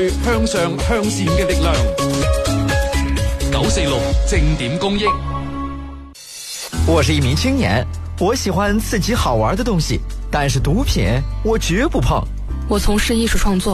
向上向善嘅力量。946正點公益。 我是一名青年，我喜欢刺激好玩的东西，但是毒品我绝不碰。 我从事艺术创作，